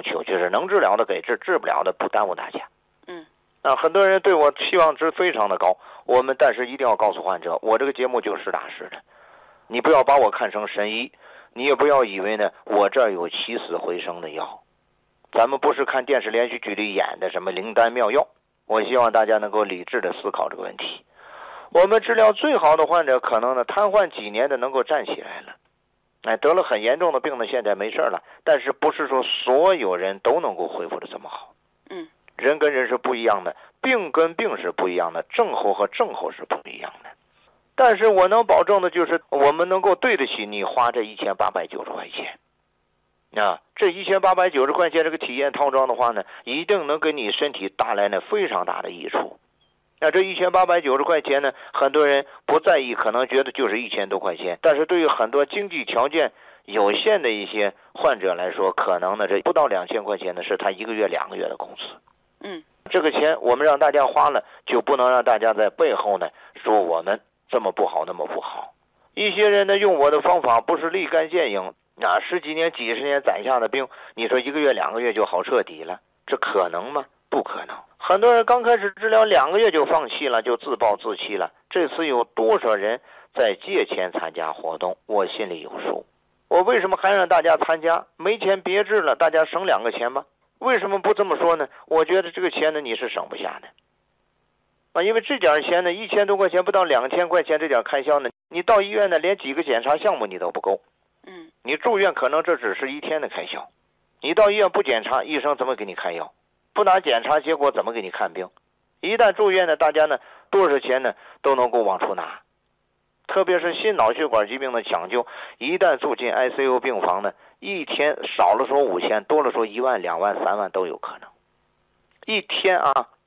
求，就是能治疗的给治，治不了的不耽误大家。很多人对我期望值非常的高，但是一定要告诉患者，我这个节目就实打实的，你不要把我看成神医，你也不要以为呢我这儿有起死回生的药，咱们不是看电视连续剧里演的什么灵丹妙药。我希望大家能够理智的思考这个问题。我们治疗最好的患者，可能呢瘫痪几年的能够站起来了，得了很严重的病呢，现在没事了，但是不是说所有人都能够恢复的这么好。人跟人是不一样的，病跟病是不一样的，症候和症候是不一样的。但是我能保证的就是我们能够对得起你花这1890块钱。这1890块钱这个体验套装的话呢，一定能给你身体带来呢非常大的益处。这1890块钱呢，很多人不在意，可能觉得就是1000多块钱，但是对于很多经济条件有限的一些患者来说，可能呢这不到2000块钱呢是他1个月2个月的工资。这个钱我们让大家花了，就不能让大家在背后呢说我们这么不好那么不好。一些人呢用我的方法不是立竿见影，10几年几十年攒下的病，你说1个月2个月就好彻底了，这可能吗？不可能。很多人刚开始治疗2个月就放弃了，就自暴自弃了。这次有多少人在借钱参加活动，我心里有数。我为什么还让大家参加？没钱别治了，大家省2个钱吧。为什么不这么说呢？我觉得这个钱呢你是省不下的因为这点钱呢，1000多块钱不到2000块钱，这点开销呢，你到医院呢连几个检查项目你都不够。你住院可能这只是1天的开销，你到医院不检查，医生怎么给你开药？不拿检查结果怎么给你看病？一旦住院呢，大家呢多少钱呢都能够往出拿。特别是心脑血管疾病的抢救，一旦住进 ICU 病房呢，一天少了说5000，多了说1万、2万、3万都有可能。一天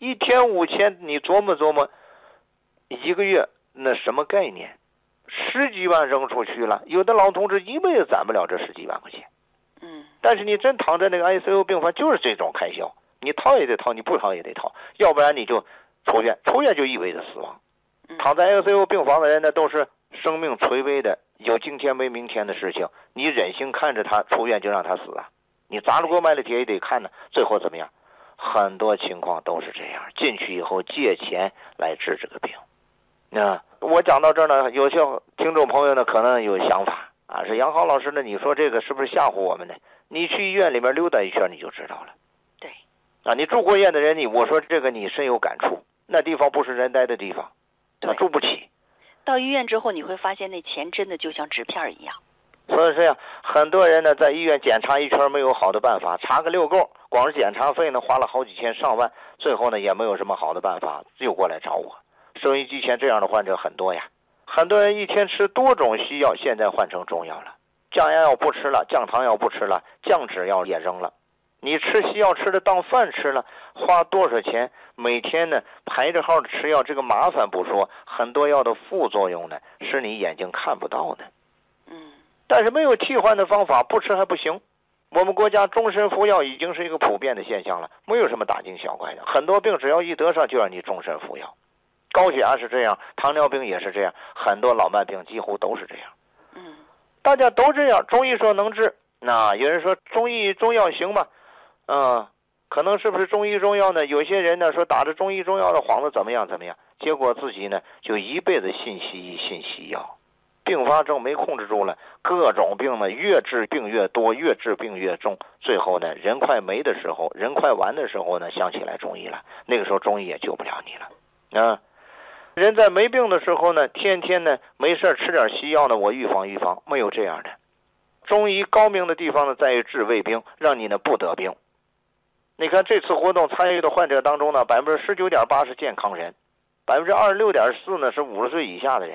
5000，你琢磨琢磨，1个月那什么概念？10几万扔出去了，有的老同志一辈子攒不了这10几万块钱。但是你真躺在那个 ICU 病房，就是这种开销，你掏也得掏，你不掏也得掏，要不然你就出院，出院就意味着死亡。躺在 ICU 病房的人呢，都是生命垂危的，有今天没明天的事情，你忍心看着他出院就让他死啊？你砸了锅卖了铁也得看呢，最后怎么样？很多情况都是这样，进去以后借钱来治这个病。我讲到这儿呢，有些听众朋友呢可能有想法是杨浩老师呢，你说这个是不是吓唬我们呢？你去医院里面溜达一圈你就知道了。 对你住过院的人，我说这个你深有感触，那地方不是人待的地方，住不起。 到医院之后你会发现那钱真的就像纸片一样。 所以这样，很多人呢在医院检查一圈没有好的办法，查个溜够，光是检查费呢花了好几千上万，最后呢也没有什么好的办法，又过来找我。收音机前这样的患者很多呀，很多人一天吃多种西药，现在换成中药了，降压药不吃了，降糖药不吃了，降脂药也扔了。你吃西药吃的当饭吃了，花多少钱？每天呢排着号的吃药，这个麻烦不说，很多药的副作用呢是你眼睛看不到的。但是没有替换的方法，不吃还不行。我们国家终身服药已经是一个普遍的现象了，没有什么大惊小怪的。很多病只要一得上就让你终身服药，高血压是这样，糖尿病也是这样，很多老慢病几乎都是这样。大家都这样。中医说能治，那有人说中药行吗？可能是不是中医中药呢？有些人呢说打着中医中药的幌子怎么样，结果自己呢就一辈子信西医信西药，并发症没控制住了，各种病呢越治病越多，越治病越重，最后呢人快没的时候，人快完的时候呢想起来中医了，那个时候中医也救不了你了。人在没病的时候呢，天天呢没事吃点西药呢，我预防，没有这样的。中医高明的地方呢在于治未病，让你呢不得病。你看这次活动参与的患者当中呢，19.8%是健康人，26.4%呢是50岁以下的人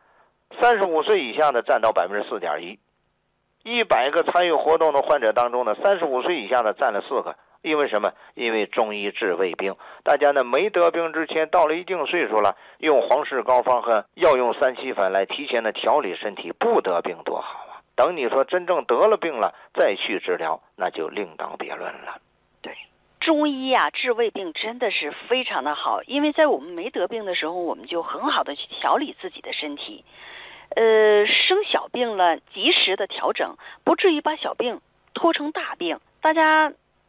，35岁以下的占到4.1%。100个参与活动的患者当中呢，35岁以下的占了4个。因为什么？因为中医治未病。大家呢没得病之前，到了一定岁数了，用黄氏膏方和药用三七粉来提前的调理身体，不得病多好啊！等你说真正得了病了再去治疗，那就另当别论了。 对，中医治胃病真的是非常的好，因为在我们没得病的时候，我们就很好的去调理自己的身体。生小病了及时的调整，不至于把小病拖成大病。大家